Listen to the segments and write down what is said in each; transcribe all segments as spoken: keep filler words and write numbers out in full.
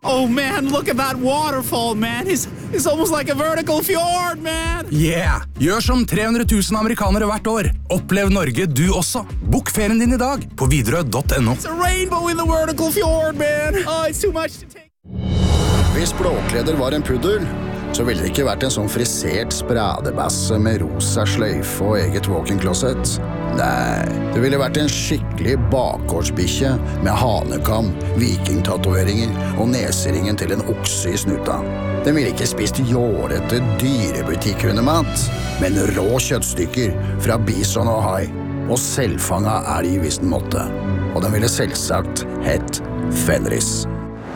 Oh man, look at that waterfall, man. It's, it's almost like a vertical fjord, man. Yeah! Gjør som tre hundre tusen amerikanere hvert år. Opplev Norge du også. Bok ferien din i dag på Widerøe punktum no. It's a rainbow in the vertical fjord, man. Oh, it's too much to take. Hvis Blåkleder var en puddel, så ville det ikke vært en sånn frisert spradebasse med rosa sløyfe og eget walk-in-closet. Nei, det ville vært en skikkelig bakgårdsbikkje med hanekam, vikingtatoveringer og neseringen til en okse i snuta. Den ville ikke spist jålete dyrebutikkhundemat, men rå kjøttstykker fra bison og hai, og selvfanga elg hvis den måtte. Og den ville selvsagt hett Fenris.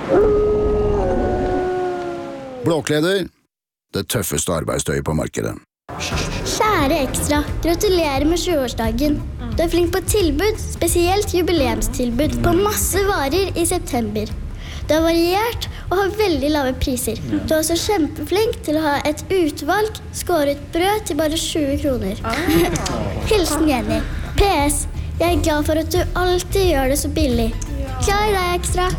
Blåkleder, det tøffeste arbeidstøyet på markedet. Kjære Ekstra, gratulerer med tjueårsdagen. Du er flink på tilbud, spesielt jubileumstilbud på masse varer i september. Du er variert og har veldig lave priser. Du er også kjempeflink til å ha et utvalg skåret brød til bare tjue kroner. Hilsen Jenny. P S. Jeg er glad for at du alltid gjør det så billig. Glad i deg, Ekstra.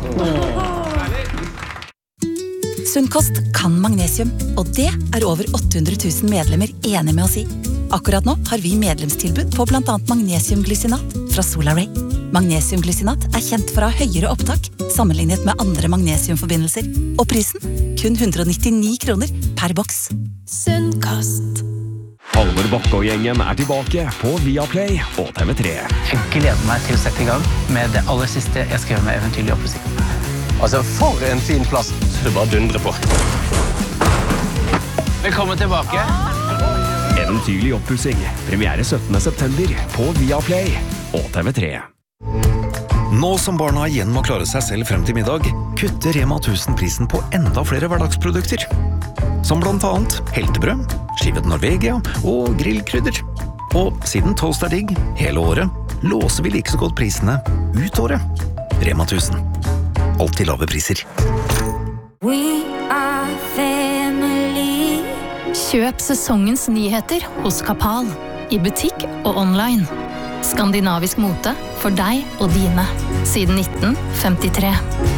Sunnkost kan magnesium, og det er over åtte hundre tusen medlemmer enige med oss i. Akkurat nå har vi medlemstilbud på blant annet magnesiumglycinat fra Solaray. Magnesiumglycinat er kjent for å ha høyere opptak sammenlignet med andre magnesiumforbindelser, og prisen kun hundre og nittini kroner per boks. Sunnkost. Halvor Bakke og gjengen er tilbake på Viaplay og T V tre. Jeg gleder meg til å sette i gang med det aller siste jeg skrev med Eventyrlig oppussing. Altså, for en fin plass. Du bare dundrer på. Velkommen tilbake. Eventyrlig oppussing. Premiere syttende september på Viaplay og T V tre. Nå som barna igjen må klare seg selv frem til middag, kutter Rema tusen prisen på enda flere hverdagsprodukter. Som blant annet heltebrød, skivet Norvegia og grillkrydder. Og siden toast er digg hele året, låser vi like så godt prisene ut året. Rema tusen. Alltid lave priser. We are family. Kjøp sesongens nyheter hos Kapal. I butikk og online. Skandinavisk mote for deg og dine. Siden nitten femtitre.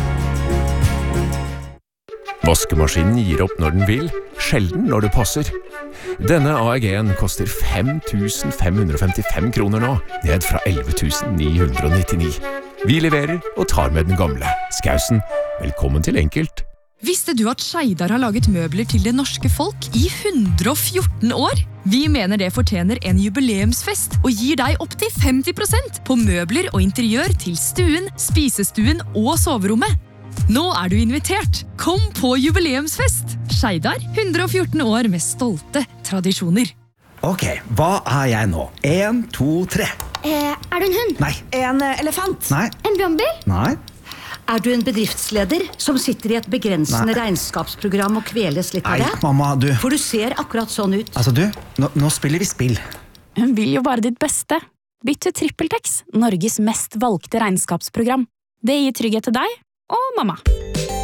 Vaskemaskinen gir opp når den vil, sjelden når det passer. Denne A E G-en koster fem tusen fem hundre og femtifem kroner nå, ned fra elleve tusen ni hundre og nittini. Vi leverer og tar med den gamle. Skausen, velkommen til Enkelt. Visste du at Skeidar har laget møbler til det norske folk i hundre og fjorten år? Vi mener det fortjener en jubileumsfest og gir deg opp til femti prosent på møbler og interiør til stuen, spisestuen og soverommet. Nå er du invitert. Kom på jubileumsfest. Skeidar, hundre og fjorten år med stolte tradisjoner. Ok, hva er jeg nå? En, to, tre. Eh, er du en hund? Nei. En elefant? Nei. En brannbil? Nei. Er du en bedriftsleder som sitter i et begrensende Nei. regnskapsprogram og kveles litt av det? Nei, mamma, du. For du ser akkurat sånn ut. Altså du, nå, nå spiller vi spill. Hun vil jo bare ditt beste. Bytt til TrippelTex, Norges mest valgte regnskapsprogram. Det gir trygghet til deg og mamma.